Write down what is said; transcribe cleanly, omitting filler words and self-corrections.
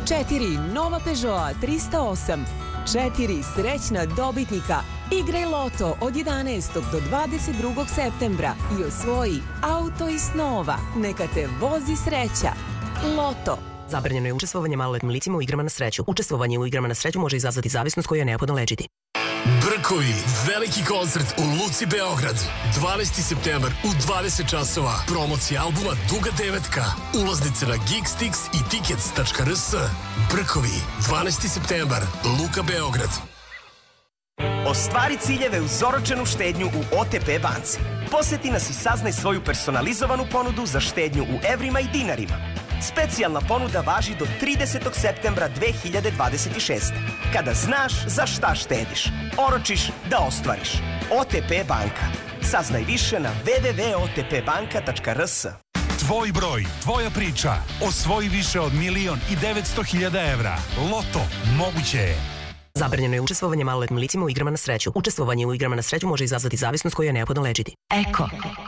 4 nova Peugeota 308, 4 srećna dobitnika. Igraj loto od 11. do 22. septembra i osvoji auto iz snova. Neka te vozi sreća. Loto. Zabranjeno je učestvovanje maloletnim licima u igrama na sreću. Učestvovanje u igrama na sreću može izazvati zavisnost koju je neophodno lečiti. Brkovi, veliki koncert u Luci Beograd. 12. septembar u 20 časova. Promocija albuma Duga devetka. Ulaznice na Geekstix i tickets.rs. Brkovi, 12. septembar, Luka Beograd. Ostvari ciljeve uz oročenu štednju u OTP banci. Poseti nas i saznaj svoju personalizovanu ponudu za štednju u evrima i dinarima. Specijalna ponuda važi do 30. septembra 2026. Kada znaš za šta štediš, oročiš da ostvariš. OTP banka. Saznaj više na www.otpbanka.rs. Tvoj broj, tvoja priča. Osvoji više od 1.900.000 evra. Loto, moguće je. Zabranjeno je učestvovanje maloletnim licima u igrama na sreću. Učestvovanje u igrama na sreću može izazvati zavisnost koju je neophodno lečiti. Eko.